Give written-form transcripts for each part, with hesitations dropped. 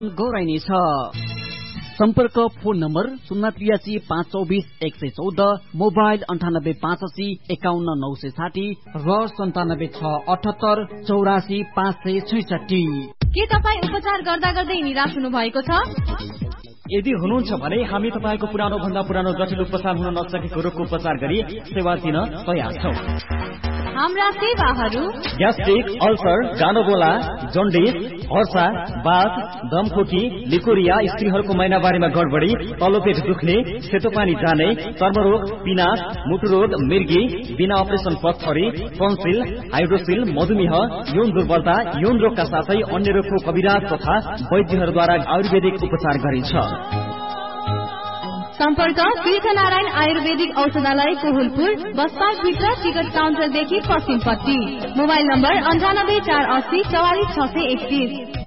गराइनेछ। सम्पर्क phone number 083 524 114, mobile 98 580 51 960 र 97 6 78 84 566। के तपाईँ उपचार गर्दा गर्दै निराश हुनु भएको छ? यदि हुनुहुन्छ भने हामी तपाईँको पुरानो भन्दा पुरानो जटिल उपचार हुन नसकेको रोगको उपचार गरी सेवा दिन तयार छौं। हाम्रा सेवाहरू ग्यास्ट्रिक, अल्सर, गानोगोला, जन्डिस, हर्सा, बाथ, दमखोकी, लिकोरिया, स्त्रीहरूको महिनावारीमा गडबडी, तल्लो पेट दुख्ने, सेतो पानी जाने, चर्मरोग, पिनास, मुटुरोग, मिर्गी, बिना अपरेसन पथरी, टन्सिल, हाइड्रोसिल, मधुमेह, यौन दुर्बलता, यौन रोगका साथै अन्य रोगको कविराज तथा वैद्यहरूद्वारा आयुर्वेदिक उपचार गरिन्छ। सम्पर्क तीर्थनारायण आयुर्वेदिक औषधालय कोहुलपुर, बसपासभित्र टिकट काउन्टरदेखि पश्चिमपट्टि। Mobile number 98 480 44 631।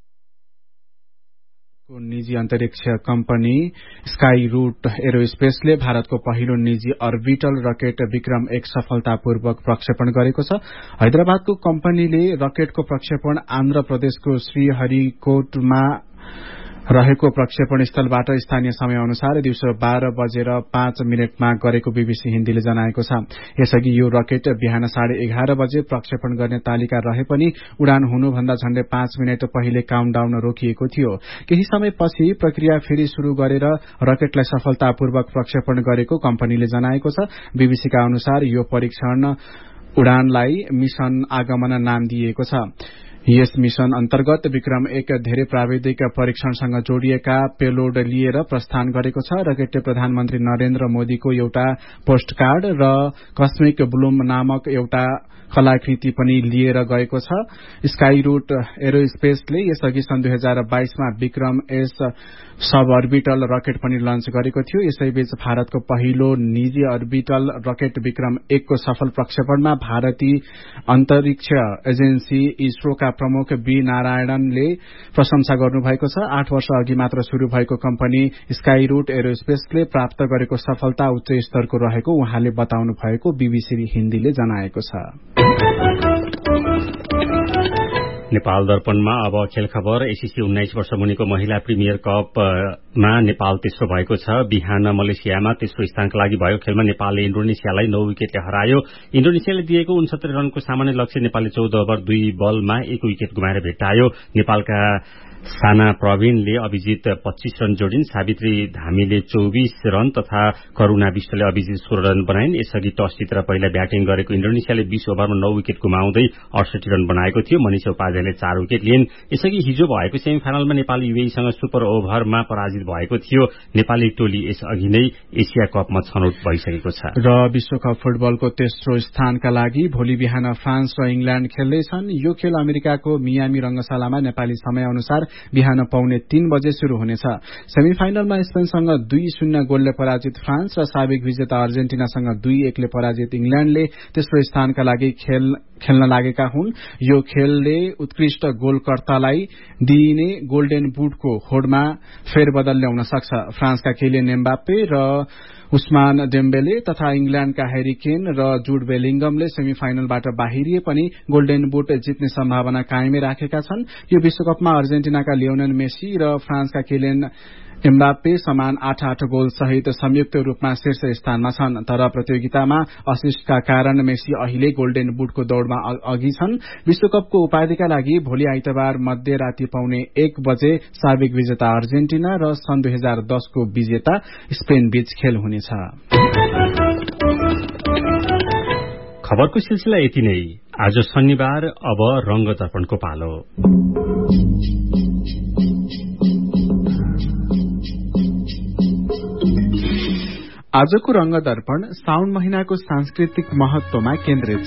निजी अन्तरिक्ष कम्पनी स्काई रूट एरोस्पेसले भारतको पहिलो निजी अर्बिटल रकेट विक्रम 1 सफलतापूर्वक प्रक्षेपण गरेको छ। हैदराबादको कम्पनीले रकेटको प्रक्षेपण आन्ध्र प्रदेशको श्रीहरिकोटमा रहेको प्रक्षेपण स्थलबाट स्थानीय समय अनुसार दिउँसो 12:05 गरेको बीबीसी हिन्दीले जनाएको छ। यसअघि यो रकेट बिहान 11:30 बजे प्रक्षेपण गर्ने तालिका रहे पनि उडान हुनुभन्दा झण्डै 5 मिनट पहिले काउन्टडाउन रोकिएको थियो। केही समयपछि प्रक्रिया फेरि शुरू गरेर रकेटलाई सफलतापूर्वक प्रक्षेपण गरेको कम्पनीले जनाएको छ। बीबीसीका अनुसार यो परीक्षण उडानलाई मिशन आगमन नाम दिएको छ। यस मिशन अन्तर्गत विक्रम 1 धेरै प्राविधिक परीक्षणसँग जोडिएका पेलोड लिएर प्रस्थान गरेको छ। रकेटले प्रधानमन्त्री नरेन्द्र मोदीको एउटा पोस्टकार्ड र कस्मिक ब्लूम नामक एउटा कलाकृति पनि लिएर गएको छ। स्काई रूट एरोस्पेसले यसअघि सन् 2022 मा विक्रम एस सब अर्बिटल रकेट पनि लन्च गरेको थियो। यसैबीच भारतको पहिलो निजी अर्बिटल रकेट विक्रम 1 को सफल प्रक्षेपणमा भारतीय अन्तरिक्ष एजेन्सी इसरोका प्रमुख बी नारायणनले प्रशंसा गर्नुभएको छ। 8 वर्ष अघि मात्र शुरू भएको कम्पनी स्काई रूट एरोस्पेसले प्राप्त गरेको सफलता उच्च स्तरको रहेको उहाँले बताउनु भएको बीबीसी हिन्दीले जनाएको छ। नेपाल दर्पणमा अब खेल खबर। एसीसी 19 वर्ष मुनिको महिला प्रिमियर कपमा नेपाल तेस्रो भएको छ। बिहान मलेसियामा तेस्रो स्थानका लागि भएको खेलमा नेपालले इन्डोनेसियालाई 9 विकेटले हरायो। इन्डोनेसियाले दिएको 69 रनको सामान्य लक्ष्य नेपालले 14 ओभर 2 बलमा 1 विकेट गुमाएर भेट्टायो। नेपालका साना प्रवीणले अभिजित 25 रन जोडिन्। सावित्री धामीले 24 रन तथा करूणा विष्टले अभिजित 16 रन बनाइन्। यसअघि टस जितेर पहिला ब्याटिङ गरेको इन्डोनेसियाले 20 ओभरमा 9 विकेट गुमाउँदै 68 रन बनाएको थियो। मनिषा उपाध्यायले 4 विकेट लिइन्। यसअघि हिजो भएको सेमिफाइनलमा नेपाल युएईसँग सुपर ओभरमा पराजित भएको थियो। नेपाली टोली यसअघि नै एसिया कपमा छनौट भइसकेको छ। र विश्वकप फुटबलको तेस्रो स्थानका लागि भोलि बिहान फ्रान्स र इंग्ल्याण्ड खेल्दैछन्। यो खेल अमेरिकाको मियामी रंगशालामा नेपाली समय अनुसार बिहान 2:45 बजे शुरू हुनेछ। सेमिफाइनलमा स्पेनसँग 2-0 गोलले पराजित फ्रान्स र साबिक विजेता अर्जेन्टिनासँग 2-1 ले पराजित इंग्ल्याण्डले तेस्रो स्थानका लागि खेल्न लागेका हुन्। यो खेलले उत्कृष्ट गोलकर्तालाई दिइने गोल्डेन बुटको होडमा फेरबदल ल्याउन सक्छ। फ्रान्सका किलियन एम्बाप्पे र उस्मान डेम्बेले तथा इंग्ल्याण्डका हैरी केन र जुड बेलिंगमले सेमिफाइनलबाट बाहिरिए पनि गोल्डेन बुट जित्ने सम्भावना कायमै राखेका छन्। यो विश्वकपमा अर्जेन्टिनाका लियोनेल मेसी र फ्रान्सका किलियन एम्बाप्पे समान 8-8 गोल सहित संयुक्त रूपमा शीर्ष स्थानमा छन्। तर प्रतियोगितामा असिस्टका कारण मेसी अहिले गोल्डेन बुटको दौड़मा अघि छन्। विश्वकपको उपाधिका लागि भोलि आइतबार मध्यराति 1:15 बजे साबिक विजेता अर्जेन्टिना र सन् 2010 को विजेता स्पेन बीच खेल हुनेछ। खबरको सिलसिला यति नै। आज शनिबार अब रंग दर्पणको पालो। आजको रंग दर्पण साउन महिनाको सांस्कृतिक महत्वमा केन्द्रित